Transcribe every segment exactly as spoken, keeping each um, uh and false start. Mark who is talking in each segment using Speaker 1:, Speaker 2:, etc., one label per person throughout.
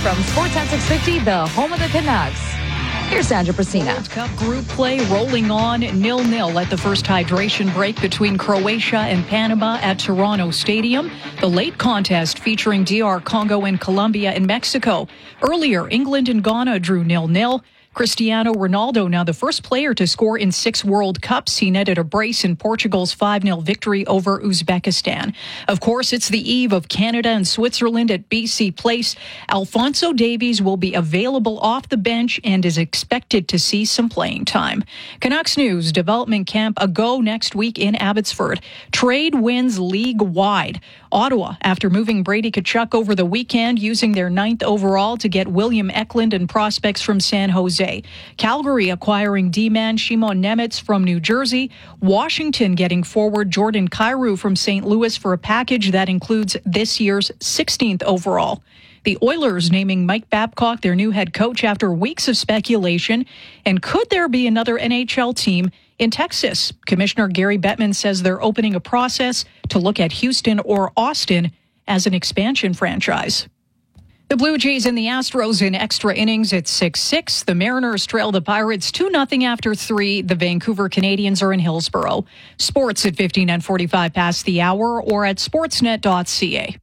Speaker 1: from Sportsnet six fifty, the home of the Canucks. Here's Sandra Prasina.
Speaker 2: World Cup group play rolling on nil nil at the first hydration break between Croatia and Panama at Toronto Stadium. The late contest featuring D R Congo and Colombia and Mexico. Earlier, England and Ghana drew nil nil. Cristiano Ronaldo, now the first player to score in six World Cups. He netted a brace in Portugal's five nil victory over Uzbekistan. Of course, it's the eve of Canada and Switzerland at B C Place. Alphonso Davies will be available off the bench and is expected to see some playing time. Canucks News development camp a go next week in Abbotsford. Trade wins league-wide. Ottawa, after moving Brady Tkachuk over the weekend, using their ninth overall to get William Eklund and prospects from San Jose. Calgary acquiring D-man Shimon Nemitz from New Jersey. Washington getting forward Jordan Kyrou from Saint Louis for a package that includes this year's sixteenth overall. The Oilers naming Mike Babcock their new head coach after weeks of speculation. And could there be another N H L team in Texas? Commissioner Gary Bettman says they're opening a process to look at Houston or Austin as an expansion franchise. The Blue Jays and the Astros in extra innings at six six. The Mariners trail the Pirates two nothing after three. The Vancouver Canadians are in Hillsborough. Sports at fifteen and forty-five past the hour or at sportsnet dot c a.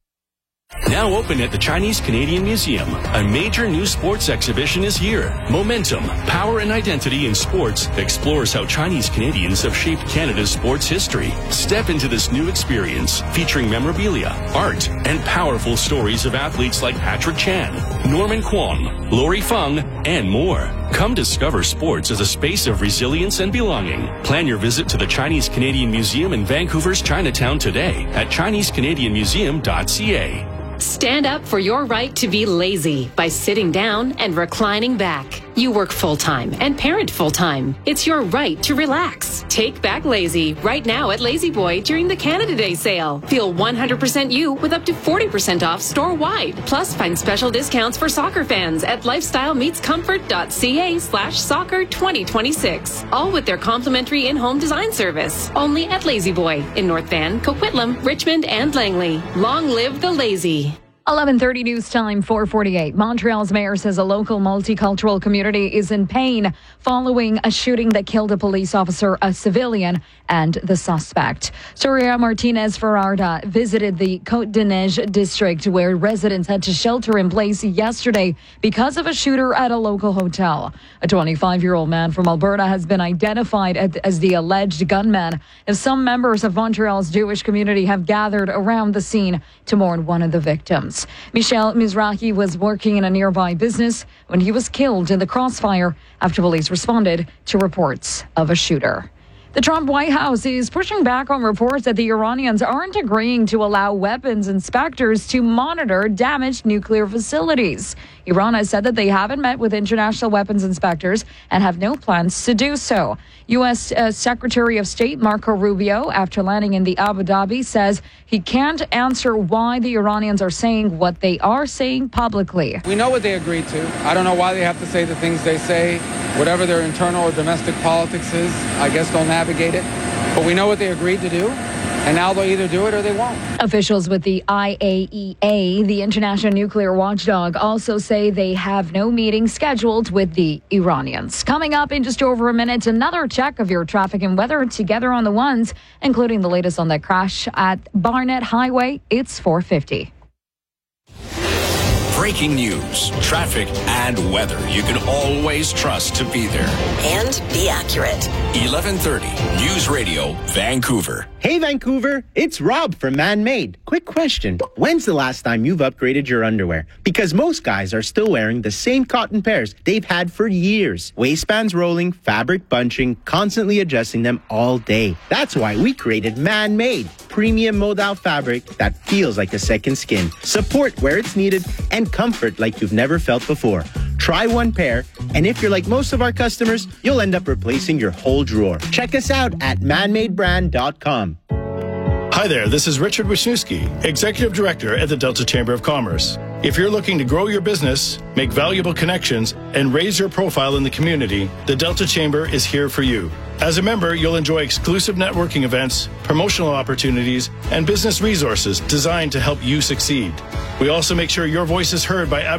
Speaker 3: Now open at the Chinese Canadian Museum, a major new sports exhibition is here. Momentum, Power and Identity in Sports explores how Chinese Canadians have shaped Canada's sports history. Step into this new experience featuring memorabilia, art, and powerful stories of athletes like Patrick Chan, Norman Kwong, Lori Feng, and more. Come discover sports as a space of resilience and belonging. Plan your visit to the Chinese Canadian Museum in Vancouver's Chinatown today at chinese canadian museum dot c a.
Speaker 4: Stand up for your right to be lazy by sitting down and reclining back. You work full-time and parent full-time. It's your right to relax. Take back lazy right now at Lazy Boy during the Canada Day sale. Feel one hundred percent you with up to forty percent off store-wide. Plus, find special discounts for soccer fans at lifestyle meets comfort dot c a slash soccer twenty twenty-six. All with their complimentary in-home design service. Only at Lazy Boy in North Van, Coquitlam, Richmond, and Langley. Long live the lazy.
Speaker 1: eleven thirty news time, four forty-eight. Montreal's mayor says a local multicultural community is in pain following a shooting that killed a police officer, a civilian, and the suspect. Soria Martinez Ferrarda visited the Côte-de-Neige district where residents had to shelter in place yesterday because of a shooter at a local hotel. A twenty-five-year-old man from Alberta has been identified as the alleged gunman, as some members of Montreal's Jewish community have gathered around the scene to mourn one of the victims. Michel Mizrahi was working in a nearby business when he was killed in the crossfire after police responded to reports of a shooter. The Trump White House is pushing back on reports that the Iranians aren't agreeing to allow weapons inspectors to monitor damaged nuclear facilities. Iran has said that they haven't met with international weapons inspectors and have no plans to do so. U S. Uh, Secretary of State Marco Rubio, after landing in the Abu Dhabi, says he can't answer why the Iranians are saying what they are saying publicly.
Speaker 5: We know what they agreed to. I don't know why they have to say the things they say. Whatever their internal or domestic politics is, I guess they'll navigate it. But we know what they agreed to do. And now they'll either do it or they won't.
Speaker 1: Officials with the I A E A, the International Nuclear Watchdog, also say they have no meeting scheduled with the Iranians. Coming up in just over a minute, another check of your traffic and weather together on the ones, including the latest on that crash at Barnett Highway. It's four fifty.
Speaker 6: Breaking news, traffic, and weather you can always trust to be there.
Speaker 7: And be accurate.
Speaker 6: eleven thirty News Radio, Vancouver.
Speaker 8: Hey, Vancouver, it's Rob from Man-Made. Quick question. When's the last time you've upgraded your underwear? Because most guys are still wearing the same cotton pairs they've had for years. Waistbands rolling, fabric bunching, constantly adjusting them all day. That's why we created Man-Made. Premium mold-out fabric that feels like a second skin. Support where it's needed and comfort like you've never felt before. Try one pair, and if you're like most of our customers, you'll end up replacing your whole drawer. Check us out at man made brand dot com.
Speaker 9: Hi there, this is Richard Wisniewski, Executive Director at the Delta Chamber of Commerce. If you're looking to grow your business, make valuable connections, and raise your profile in the community, the Delta Chamber is here for you. As a member, you'll enjoy exclusive networking events, promotional opportunities, and business resources designed to help you succeed. We also make sure your voice is heard by